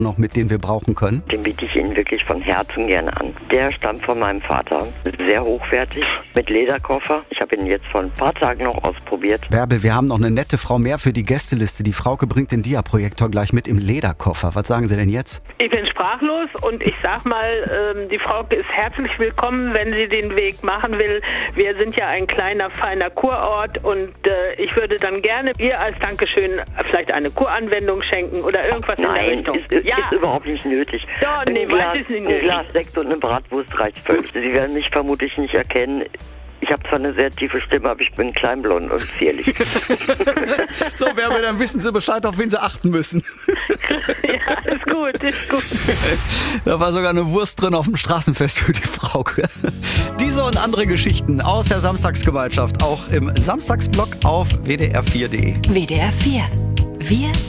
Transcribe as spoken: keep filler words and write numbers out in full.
noch mit, den wir brauchen können? Den biete ich Ihnen wirklich von Herzen gerne an. Der stammt von meinem Vater. Sehr hochwertig, mit Lederkoffer. Ich habe ihn jetzt vor ein paar Tagen noch ausprobiert. Bärbel, wir haben noch eine nette Frau mehr für die Gästeliste. Die Frauke bringt den Dia-Projektor gleich mit im Lederkoffer. Was sagen Sie denn jetzt? Ich bin sprachlos und ich sag mal, ähm, die Frauke ist herzlich willkommen, wenn sie den Weg machen will. Wir sind ja ein kleiner, feiner Kurort und äh, ich würde dann gerne ihr als Dankeschön vielleicht eine Kuranwendung schenken oder irgendwas Nein, in der Richtung. Ist, ist, ja. ist überhaupt nicht nötig. Doch, nee, ein, Glas, weiß ich nicht ein nötig. Glas Sekt und eine Bratwurst reicht völlig. Sie werden mich vermutlich nicht erkennen. Ich habe zwar eine sehr tiefe Stimme, aber ich bin kleinblond und zierlich. So, Bärbel, dann wissen Sie Bescheid, auf wen Sie achten müssen. Ja, ist gut, ist gut. Da war sogar eine Wurst drin auf dem Straßenfest für die Frauke. Diese und andere Geschichten aus der Samstagsgemeinschaft auch im Samstagsblog auf w d r vier punkt d e. W D R vier. Wir